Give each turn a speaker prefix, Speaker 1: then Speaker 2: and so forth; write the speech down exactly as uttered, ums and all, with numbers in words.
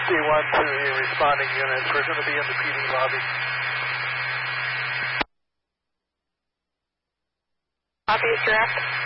Speaker 1: D one to the responding units. We're going to be in the P D lobby.
Speaker 2: Copy, it's direct.